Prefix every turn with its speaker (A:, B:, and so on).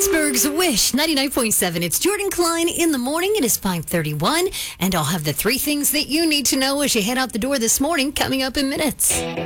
A: Pittsburgh's Wish 99.7. It's Jordan Klein in the morning. It is 5:31, and I'll have the three things that you need to know as you head out the door this morning coming up in minutes.